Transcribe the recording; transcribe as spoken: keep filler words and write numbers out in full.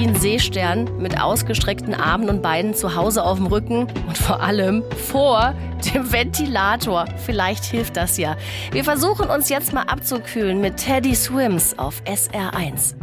wie ein Seestern mit ausgestreckten Armen und Beinen zu Hause auf dem Rücken und vor allem vor dem Ventilator. Vielleicht hilft das ja. Wir versuchen uns jetzt mal abzukühlen mit Teddy Swims auf S R eins.